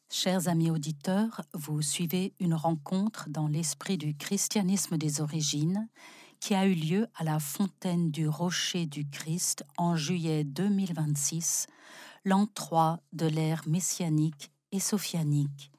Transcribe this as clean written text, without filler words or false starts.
Chers amis auditeurs, vous suivez une rencontre dans l'esprit du christianisme des origines qui a eu lieu à la fontaine du Rocher du Christ en juillet 2026, l'an 3 de l'ère messianique et sophianique.